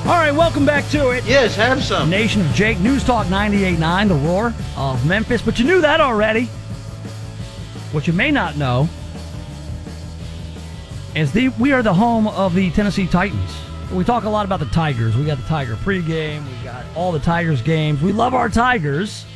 All right, welcome back to it. Yes, have some. Nation of Jake, News Talk 98.9, the roar of Memphis. But you knew that already. What you may not know is we are the home of the Tennessee Titans. We talk a lot about the Tigers. We got the Tiger pregame. We got all the Tigers games. We love our Tigers.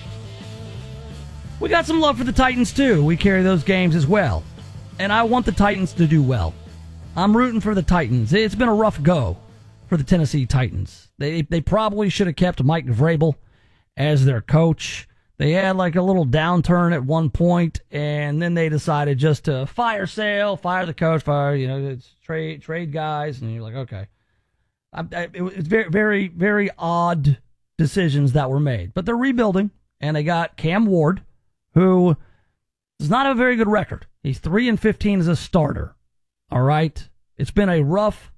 We got some love for the Titans, too. We carry those games as well. And I want the Titans to do well. I'm rooting for the Titans. It's been a rough go for the Tennessee Titans. They probably should have kept Mike Vrabel as their coach. They had like a little downturn at one point, and then they decided just to fire the coach, it's trade guys, and you're like, okay. It's very, very, very odd decisions that were made. But they're rebuilding, and they got Cam Ward, who does not have a very good record. He's 3-15 as a starter. All right? It's been a rough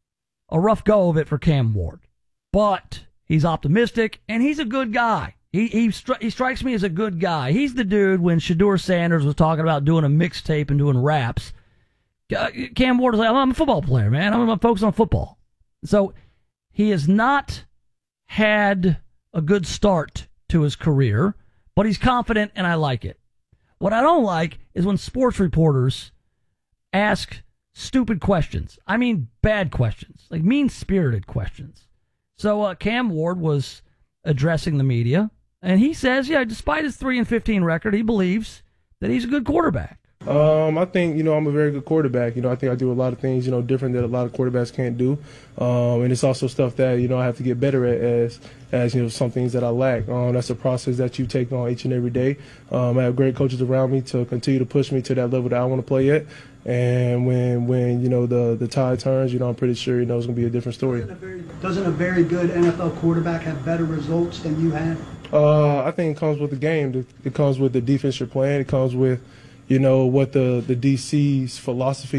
go of it for Cam Ward. But he's optimistic, and he's a good guy. He strikes me as a good guy. He's the dude when Shedeur Sanders was talking about doing a mixtape and doing raps. Cam Ward was like, I'm a football player, man. I'm going to focus on football. So he has not had a good start to his career, but he's confident, and I like it. What I don't like is when sports reporters ask stupid questions. I mean bad questions, like mean-spirited questions. So Cam Ward was addressing the media, and he says, despite his 3-15 record, he believes that he's a good quarterback. I think, I'm a very good quarterback. I think I do a lot of things, different that a lot of quarterbacks can't do. And it's also stuff that, I have to get better at as some things that I lack. That's a process that you take on each and every day. I have great coaches around me to continue to push me to that level that I want to play at. And when the tide turns, I'm pretty sure, it's going to be a different story. Doesn't a very good NFL quarterback have better results than you have? I think it comes with the game. It comes with the defense you're playing. It comes with, what the DC's philosophy